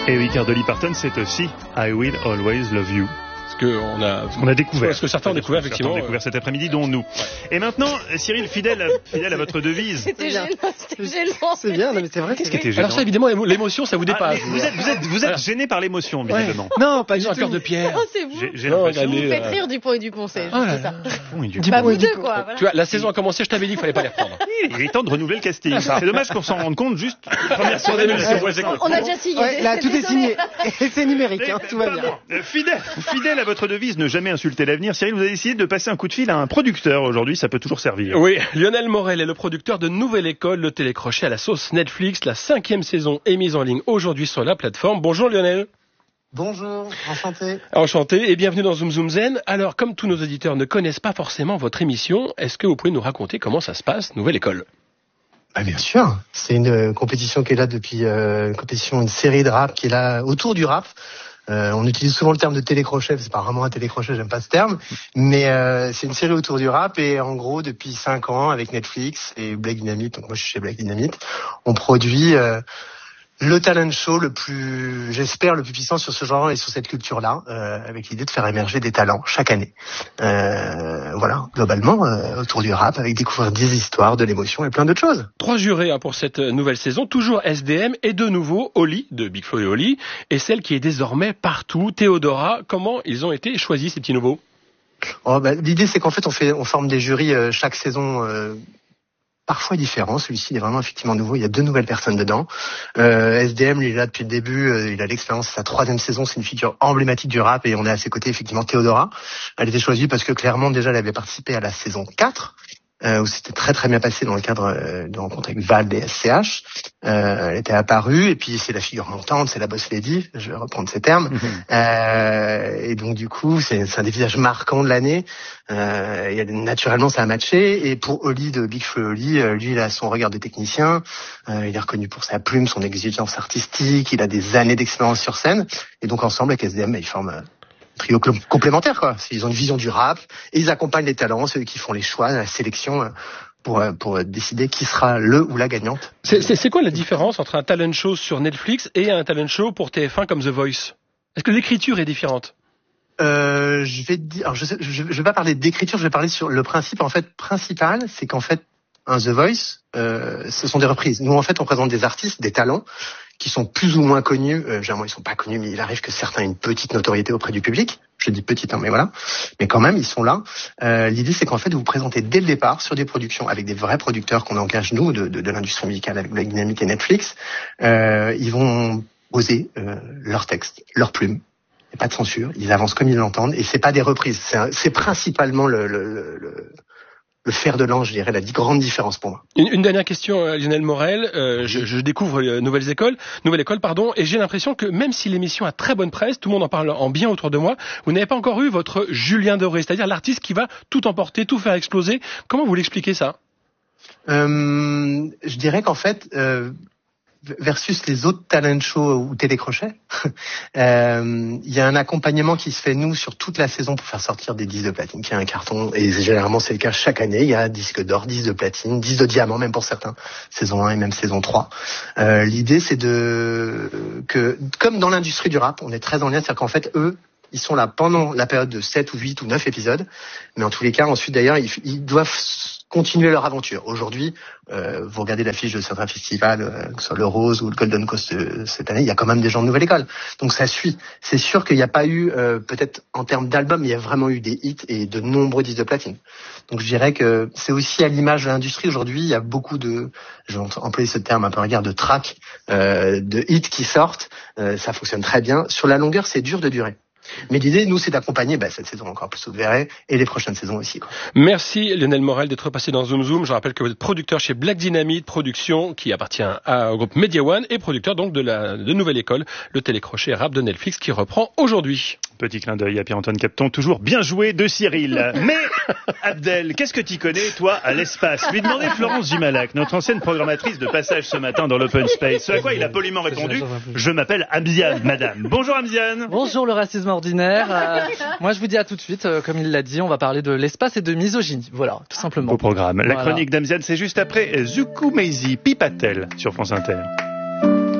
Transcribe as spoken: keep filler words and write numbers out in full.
Et oui, car Dolly Parton, c'est aussi I Will Always Love You. Ce qu'on a, on a découvert. Ce que certains ont découvert, effectivement. Certains ont découvert cet après-midi, dont nous. Et maintenant, Cyril, fidèle, fidèle à votre devise. C'était gênant, c'était gênant. C'est bien, non, mais c'est vrai. Qu'est-ce qui était gênant? Alors ça, évidemment, l'émotion, ça vous dépasse. Ah, vous êtes, vous êtes, vous êtes gêné par l'émotion, visiblement. Ouais. Non, pas du un tout. cœur de pierre. Oh, c'est vous. J'ai, j'ai non, l'impression. Vous allez, faites euh... rire Dupont et Duponcé, je oh sais ça. Dupont et Dupont. Bah, vous deux, quoi. Voilà. Tu vois, la saison a commencé, je t'avais dit qu'il fallait pas les reprendre. Irritant de renouveler le casting. C'est dommage qu'on s'en rende compte juste la première semaine de l'émission. On a déjà signé. Ouais, là, tout est signé. Et c'est numérique, hein, tout va bien. Fidèle, fidèle à votre devise, ne jamais insulter l'avenir. Cyril, vous avez décidé de passer un coup de fil à un producteur aujourd'hui, ça peut toujours servir. Oui, Lionel Morel est le producteur de Nouvelle École, le télécrochet à la sauce Netflix. La cinquième saison est mise en ligne aujourd'hui sur la plateforme. Bonjour Lionel. Bonjour, enchanté. Enchanté et bienvenue dans Zoom Zoom Zen. Alors, comme tous nos auditeurs ne connaissent pas forcément votre émission, est-ce que vous pouvez nous raconter comment ça se passe, Nouvelle École? Bah bien sûr, c'est une euh, compétition qui est là depuis euh, une compétition, une série de rap qui est là autour du rap. Euh, on utilise souvent le terme de télécrochet, c'est pas vraiment un télécrochet, j'aime pas ce terme, mais euh, c'est une série autour du rap et en gros depuis cinq ans avec Netflix et Black Dynamite, donc moi je suis chez Black Dynamite, on produit euh, le talent show le plus, j'espère, le plus puissant sur ce genre et sur cette culture-là, euh, avec l'idée de faire émerger des talents chaque année. Euh, voilà, globalement, euh, autour du rap, avec découvrir des histoires, de l'émotion et plein d'autres choses. Trois jurés hein, pour cette nouvelle saison, toujours S D M et de nouveau Oli, de Big Flo et Oli, et celle qui est désormais partout, Théodora. Comment ils ont été choisis, ces petits nouveaux? Oh, bah, l'idée, c'est qu'en fait, on fait, on forme des jurys euh, chaque saison. Euh, Parfois différent, celui-ci est vraiment effectivement nouveau, il y a deux nouvelles personnes dedans. Euh, S D M, il est là depuis le début, euh, il a l'expérience, c'est sa troisième saison, c'est une figure emblématique du rap et on est à ses côtés effectivement Théodora. Elle était choisie parce que clairement déjà elle avait participé à la saison quatre, euh, où c'était très très bien passé dans le cadre euh, de rencontre avec Vald et S C H. Euh, elle était apparue et puis c'est la figure montante, c'est la boss lady, je vais reprendre ces termes. Mm-hmm. Euh, et donc du coup c'est, c'est un des visages marquants de l'année. Euh, et naturellement ça a matché et pour Oli de Big Flo et Oli, euh, lui il a son regard de technicien, euh, il est reconnu pour sa plume, son exigence artistique, il a des années d'expérience sur scène et donc ensemble avec S D M ils forment un trio complémentaire quoi. Ils ont une vision du rap et ils accompagnent les talents, ceux qui font les choix, la sélection pour pour décider qui sera le ou la gagnante. C'est, c'est, c'est quoi la différence entre un talent show sur Netflix et un talent show pour T F un comme The Voice? Est-ce que l'écriture est différente? Euh, je vais te dire, alors je, sais, je, je vais pas parler d'écriture, je vais parler sur le principe en fait principal, c'est qu'en fait un The Voice, euh, ce sont des reprises. Nous en fait on présente des artistes, des talents qui sont plus ou moins connus. Euh, généralement ils sont pas connus, mais il arrive que certains aient une petite notoriété auprès du public. Je dis petite, hein, mais voilà. Mais quand même ils sont là. Euh, l'idée c'est qu'en fait vous vous présentez dès le départ sur des productions avec des vrais producteurs qu'on engage nous de, de, de l'industrie musicale avec Black Dynamite et Netflix. Euh, ils vont poser euh, leurs textes, leurs plumes. Il n'y a pas de censure, ils avancent comme ils l'entendent, et c'est pas des reprises, c'est, un, c'est principalement le, le, le, le, le fer de lance, je dirais, la grande différence pour moi. Une, une dernière question, euh, Lionel Morel, euh, je, je découvre euh, Nouvelles Écoles, Nouvelle École, pardon, et j'ai l'impression que même si l'émission a très bonne presse, tout le monde en parle en bien autour de moi, vous n'avez pas encore eu votre Julien Doré, c'est-à-dire l'artiste qui va tout emporter, tout faire exploser. Comment vous l'expliquez ça? euh, Je dirais qu'en fait... Euh, versus les autres talent shows ou télécrochets, euh, il y a un accompagnement qui se fait nous sur toute la saison pour faire sortir des disques de platine, qui est un carton, et généralement c'est le cas chaque année, il y a disque d'or, disque de platine, disque de diamant même pour certains, saison un et même saison trois. Euh, l'idée c'est de que, comme dans l'industrie du rap, on est très en lien, c'est-à-dire qu'en fait eux, ils sont là pendant la période de sept ou huit ou neuf épisodes, mais en tous les cas ensuite d'ailleurs ils, ils doivent continuer leur aventure. Aujourd'hui, euh, vous regardez l'affiche de certains festivals, euh, que ce soit le Rose ou le Golden Coast euh, cette année, il y a quand même des gens de Nouvelle École. Donc ça suit. C'est sûr qu'il n'y a pas eu, euh, peut-être en termes d'albums, il y a vraiment eu des hits et de nombreux disques de platine. Donc je dirais que c'est aussi à l'image de l'industrie. Aujourd'hui, il y a beaucoup de, je vais employer ce terme un peu regard, de tracks, euh, de hits qui sortent. Euh, ça fonctionne très bien. Sur la longueur, c'est dur de durer. Mais l'idée, nous, c'est d'accompagner bah, cette saison encore plus, vous verrez, et les prochaines saisons aussi, quoi. Merci Lionel Morel d'être passé dans Zoom Zoom. Je rappelle que vous êtes producteur chez Black Dynamite Production, qui appartient à, au groupe Media One, et producteur donc de la de Nouvelle École, le télécrochet rap de Netflix qui reprend aujourd'hui. Petit clin d'œil à Pierre-Antoine Capton, toujours bien joué de Cyril. Mais Abdel, qu'est-ce que tu connais, toi, à l'espace? Lui demandait Florence Jumalac, notre ancienne programmatrice de passage ce matin dans l'Open Space. Ce à quoi il a poliment répondu: je m'appelle Amziane, madame. Bonjour Amziane. Bonjour le racisme ordinaire. Euh, moi je vous dis à tout de suite, euh, comme il l'a dit, on va parler de l'espace et de misogynie. Voilà, tout simplement. Beau programme. La voilà. chronique d'Amziane, c'est juste après Zuku Meizi Pipatel sur France Inter.